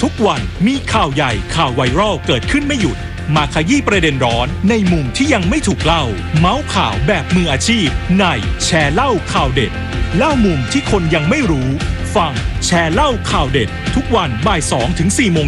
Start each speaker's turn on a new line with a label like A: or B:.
A: ทุกวันมีข่าวใหญ่ข่าวไวรัลเกิดขึ้นไม่หยุดมาขยี้ประเด็นร้อนในมุมที่ยังไม่ถูกเล่าเมาส์ข่าวแบบมืออาชีพในแชร์เล่าข่าวเด็ดเล่ามุมที่คนยังไม่รู้ฟังแชร์เล่าข่าวเด็ดทุกวันบ่าย 2 ถึง 4 โมง